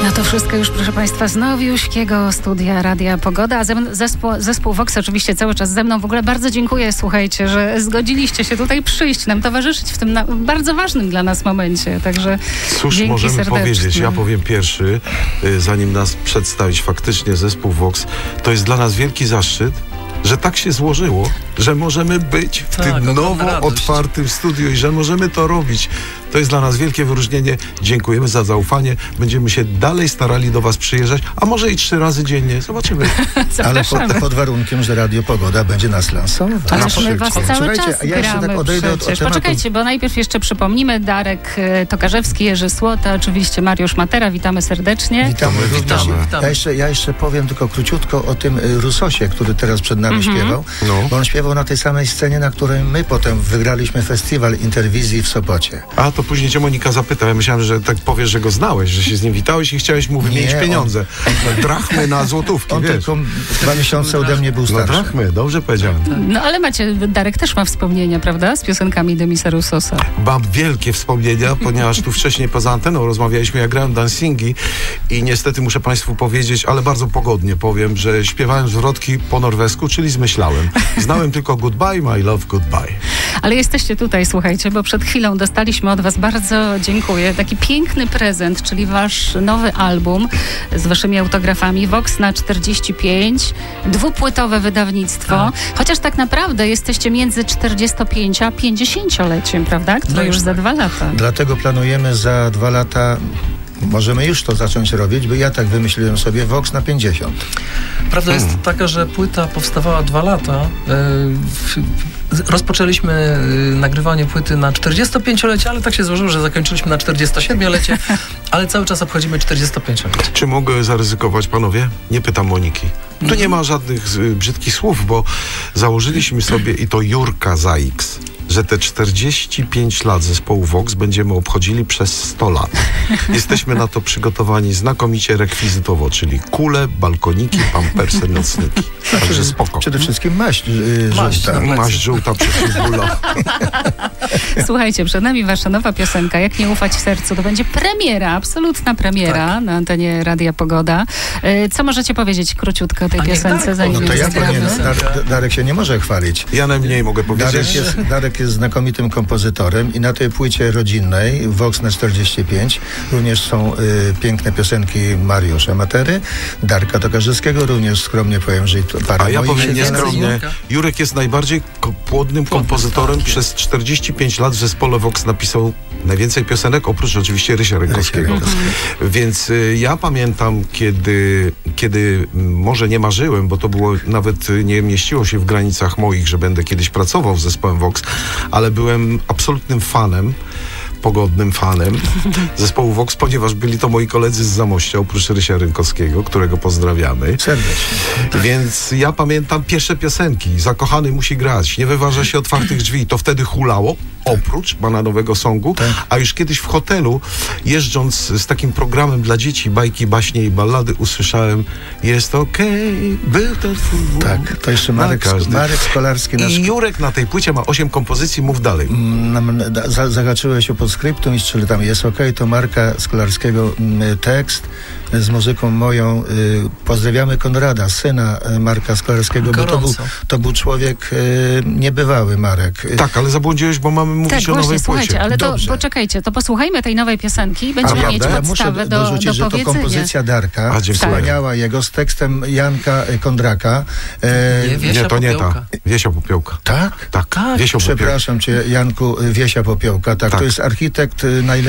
No to wszystko już, proszę Państwa, z nowiuśkiego studia Radia Pogoda, a zespół Vox oczywiście cały czas ze mną. W ogóle bardzo dziękuję, słuchajcie, że zgodziliście się tutaj przyjść, nam towarzyszyć w tym bardzo ważnym dla nas momencie, także cóż dzięki możemy serdeczne. powiedzieć? Ja powiem pierwszy, zanim nas przedstawić faktycznie zespół Vox, to jest dla nas wielki zaszczyt, że tak się złożyło, że możemy być w tym nowo otwartym studiu i że możemy to robić. To jest dla nas wielkie wyróżnienie. Dziękujemy za zaufanie. Będziemy się dalej starali do Was przyjeżdżać, a może i 3 razy dziennie. Zobaczymy. Ale pod warunkiem, że Radio Pogoda będzie nas lansować. Ależ my Was cały czas ja jeszcze tak odejdę od tematu. Poczekajcie, bo najpierw jeszcze przypomnimy Darek Tokarzewski, Jerzy Słota, oczywiście Mariusz Matera. Witamy serdecznie. Witamy. Ja jeszcze powiem tylko króciutko o tym Rusosie, który teraz przed nami śpiewał. No. Bo on śpiewał na tej samej scenie, na której my potem wygraliśmy festiwal Interwizji w Sopocie. A to później cię Monika zapyta. Ja myślałem, że tak powiesz, że go znałeś, że się z nim witałeś i chciałeś mu wymienić pieniądze. Drachmy na złotówki, on wiesz. tylko 2 miesiące ode mnie był starszy. No drachmy, dobrze powiedziałem. No ale Darek też ma wspomnienia, prawda? Z piosenkami Demisa Roussosa. Mam wielkie wspomnienia, ponieważ tu wcześniej poza anteną rozmawialiśmy, ja grałem dancingi i niestety muszę Państwu powiedzieć, ale bardzo pogodnie powiem, że śpiewałem zwrotki po norwesku, czyli zmyślałem. Znałem tylko goodbye, my love, goodbye. Ale jesteście tutaj, słuchajcie, bo przed chwilą dostaliśmy od Was, bardzo dziękuję, taki piękny prezent, czyli Wasz nowy album z Waszymi autografami, Vox na 45, 2-płytowe wydawnictwo, chociaż tak naprawdę jesteście między 45 a 50-leciem, prawda? Które już za 2 lata. Dlatego planujemy za 2 lata. Możemy już to zacząć robić, bo ja tak wymyśliłem sobie Vox na 50. Prawda jest taka, że płyta powstawała 2 lata. Rozpoczęliśmy nagrywanie płyty na 45-lecie, ale tak się złożyło, że zakończyliśmy na 47-lecie, ale cały czas obchodzimy 45-lecie. Czy mogę zaryzykować, panowie? Nie pytam Moniki. Tu nie ma żadnych brzydkich słów, bo założyliśmy sobie, i to Jurka za X, że te 45 lat zespołu Vox będziemy obchodzili przez 100 lat. Jesteśmy na to przygotowani znakomicie rekwizytowo, czyli kule, balkoniki, pampersy, nocniki. Także spoko. Przede wszystkim maść żółta. Maść żółta przeciwbólowa. Słuchajcie, przed nami Wasza nowa piosenka, Jak nie ufać sercu. To będzie premiera, absolutna premiera na antenie Radia Pogoda. Co możecie powiedzieć króciutko o tej piosence? No to ja powiem, Darek się nie może chwalić. Ja najmniej mogę powiedzieć. Darek jest znakomitym kompozytorem i na tej płycie rodzinnej Vox na 45 również są piękne piosenki Mariusza Matery, Darka Tokarzewskiego, również skromnie powiem, że a ja powiem nieskromnie, Jurek jest najbardziej płodnym kompozytorem. Przez 45 lat w zespole Vox napisał najwięcej piosenek, oprócz oczywiście Rysia Rękowskiego. Więc ja pamiętam, kiedy może nie marzyłem, bo to było nawet nie mieściło się w granicach moich, że będę kiedyś pracował z zespołem Vox, ale byłem absolutnym fanem, pogodnym fanem zespołu Vox, ponieważ byli to moi koledzy z Zamościa, oprócz Rysia Rynkowskiego, którego pozdrawiamy. Serdecznie. Więc ja pamiętam pierwsze piosenki. Zakochany musi grać, nie wyważa się otwartych drzwi. To wtedy hulało, oprócz bananowego songu, a już kiedyś w hotelu, jeżdżąc z takim programem dla dzieci, bajki, baśnie i ballady, usłyszałem: jest okej, był to twój błąd. Tak, to jeszcze Marek Skolarski. I Jurek na tej płycie ma 8 kompozycji, mów dalej. Zahaczyłeś o podskryptum, czyli tam jest okej, to Marka Skolarskiego tekst z muzyką moją. Pozdrawiamy Konrada, syna Marka Skolarskiego, bo to był człowiek niebywały, Marek. Tak, ale zabłądziłeś, bo mamy mówić o nowej płycie. Słuchajcie, ale to poczekajcie, to posłuchajmy tej nowej piosenki i będziemy mieć podstawę do dorzucić, że to kompozycja Darka, wspaniała jego, z tekstem Janka Kondraka. Nie, to nie ta. Wiesia Popiołka. Tak? Tak. Przepraszam cię, Janku, Wiesia Popiołka. Tak, to jest architekt najlepszy.